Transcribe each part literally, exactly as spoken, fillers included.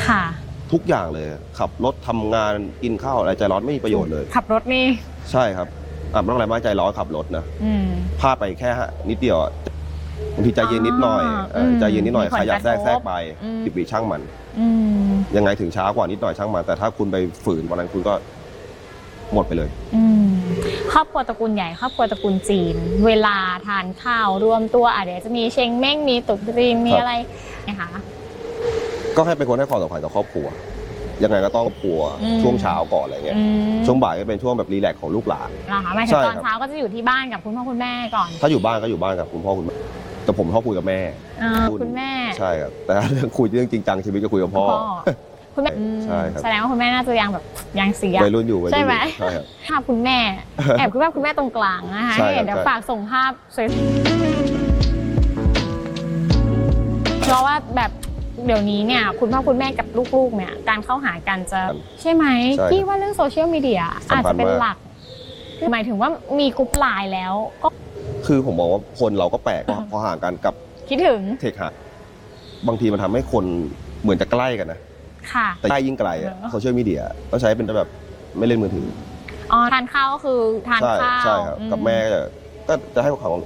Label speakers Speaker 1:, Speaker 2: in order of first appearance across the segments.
Speaker 1: ค่ะ
Speaker 2: ทุกอย่างเลยขับรถทำงานกินข้าวอะไรใจร้อนไม่มีประโยชน์เลย
Speaker 1: ขับรถนี่
Speaker 2: ใช่ครับอ่ะไม่ต้องอะไรมากใจร้อนขับรถนะพลาดไปแค่นิดเดียวบางทีใจเย็นนิดหน่อยใจเย็นนิดหน่อยขยับแทรกแทรกไปสิบวิช่างมันยังไงถึงช้ากว่านิดหน่อยช่างมันแต่ถ้าคุณไปฝืนวันนั้นคุณก็หมดไปเลย
Speaker 1: ครอบครัวตระกูลใหญ่ครอบครัวตระกูลจีนเวลาทานข้าวรวมตัวอ่ะเดี๋ยวจะมีเชงเม้งมีตุ๊กจีนมีอะไรนะคะ
Speaker 2: ก็ให้เป็นคนให้ความสำคัญต่อครอบครัวยังไงก็ต้องครอบครัวช่วงเช้าก่อนอะไรเงี้ยช่วงบ่ายก็เป็นช่วงแบบรีแลกซ์ของลูกหลาน
Speaker 1: นะคะไม่ใช่ตอนเช้าก็จะอยู่ที่บ้านกับคุณพ่อคุณแม่ก่อน
Speaker 2: ถ้าอยู่บ้านก็อยู่บ้านกับคุณพ่อคุณแม่แต่ผมชอบคุยกับแม่
Speaker 1: คุณแม่
Speaker 2: ใช่ครับแต่เรื่องคุยเรื่องจริงจังชีวิตก็คุยกับพ่อ
Speaker 1: คุณแม่
Speaker 2: ใช่ครับ
Speaker 1: แสดงว่าคุณแม่น่าจะยังแบบยังเสีย
Speaker 2: วัยรุ่นอยู่
Speaker 1: ใช่ไหม
Speaker 2: ใช่ครับ
Speaker 1: ภาพคุณแม่แอบคุณแม่คุณแม่ตรงกลางนะคะเดี๋ยวฝากส่งภาพสวยเพราะว่าแบบเดี๋ยวนี้เนี่ยคุณพ่อคุณแม่กับลูกๆเนี่ยการเข้าหากันจะใช่ไหมพี่ว่าเรื่องโซเชียลมีเดียอาจจะเป็นหลักหมายถึงว่ามีกลุ่มไลน์แล้วก็
Speaker 2: คือผมมองว่าคนเราก็แปลกพอห่างกันกับ
Speaker 1: คิดถึง
Speaker 2: เทคฮะบางทีมันทำให้คนเหมือนจะใกล้กันนะแต่ใกล้ยิ่งไกลอะโซเชียลมีเดียก็ใช้เป็นแบบไม่เล่นมือถือ
Speaker 1: อ๋อทานข้าวก็คือทานข้าว
Speaker 2: ใช่ครับกับแม่ก็จะให้เขา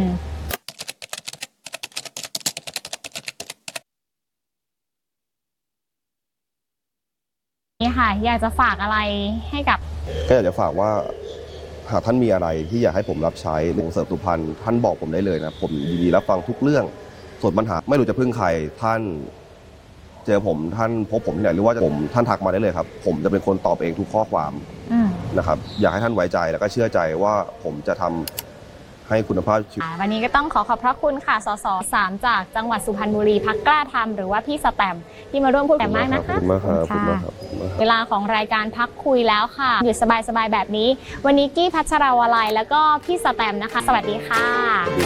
Speaker 1: นี่ค่ะอยากจะฝากอะไรให้กับ
Speaker 2: ก็อยากจะฝากว่าหากท่านมีอะไรที่อยากให้ผมรับใช้ส่งเสริมสุพรรณท่านบอกผมได้เลยนะผมยินดีรับฟังทุกเรื่องส่วนปัญหาไม่รู้จะพึ่งใครท่านเจอผมท่านพบผมที่ไหนหรือว่าผมท่านทักมาได้เลยครับผมจะเป็นคนตอบเองทุกข้อความนะครับอยากให้ท่านไว้ใจแล้วก็เชื่อใจว่าผมจะทำให้คุณภาพชีวิต
Speaker 1: วันนี้ก็ต้องขอขอบพระคุณค่ะสสสามจากจังหวัดสุพรรณบุรีพรรคกล้าทำหรือว่าพี่สแตมที่มาร่วมพูดกันมากนะคะ
Speaker 2: ขอบคุณมากครับ
Speaker 1: เวลาของรายการพักคุยแล้วค่ะหยุดสบายๆแบบนี้วันนี้กี้พัชราวลัยแล้วก็พี่สแตมนะคะสวัสดีค่ะ